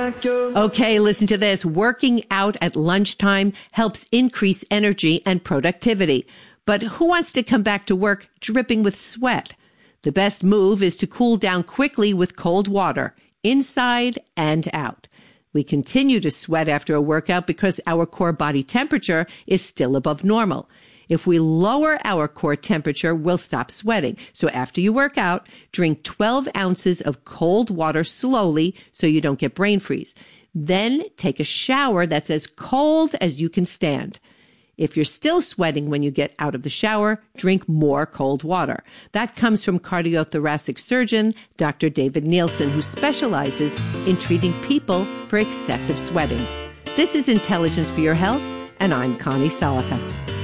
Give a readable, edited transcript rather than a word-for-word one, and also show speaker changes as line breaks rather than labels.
Okay, listen to this. Working out at lunchtime helps increase energy and productivity. But who wants to come back to work dripping with sweat? The best move is to cool down quickly with cold water, inside and out. We continue to sweat after a workout because our core body temperature is still above normal. If we lower our core temperature, we'll stop sweating. So after you work out, drink 12 ounces of cold water slowly so you don't get brain freeze. Then take a shower that's as cold as you can stand. If you're still sweating when you get out of the shower, drink more cold water. That comes from cardiothoracic surgeon Dr. David Nielsen, who specializes in treating people for excessive sweating. This is Intelligence for Your Health, and I'm Connie Salica.